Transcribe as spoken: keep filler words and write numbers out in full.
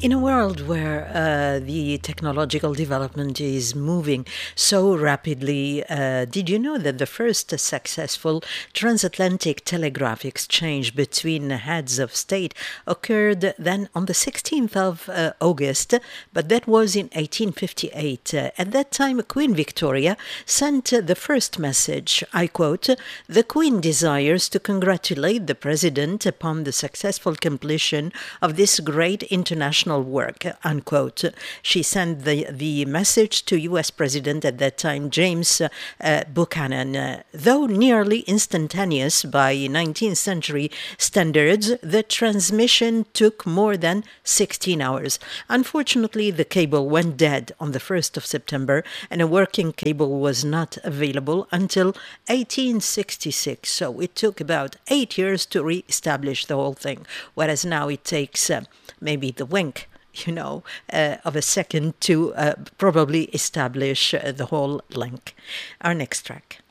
In a world where uh, the technological development is moving so rapidly, uh, did you know that the first successful transatlantic telegraph exchange between heads of state occurred then on the sixteenth of uh, August, but that was in eighteen fifty-eight. Uh, at that time, Queen Victoria sent uh, the first message, I quote, "The Queen desires to congratulate the President upon the successful completion of this great international work," unquote. She sent the, the message to U S President at that time, James uh, uh, Buchanan. Uh, though nearly instantaneous by nineteenth century standards, the transmission took more than sixteen hours. Unfortunately, the cable went dead on the first of September, and a working cable was not available until eighteen sixty-six. So it took about eight years to re-establish the whole thing, whereas now it takes uh, maybe the wink, you know, uh, of a second to uh, probably establish uh, the whole link. Our next track.